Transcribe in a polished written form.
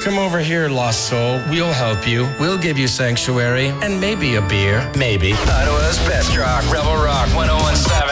Come over here, lost soul. We'll help you. We'll give you sanctuary and maybe a beer. Maybe. Ottawa's best rock, Rebel Rock 101.7.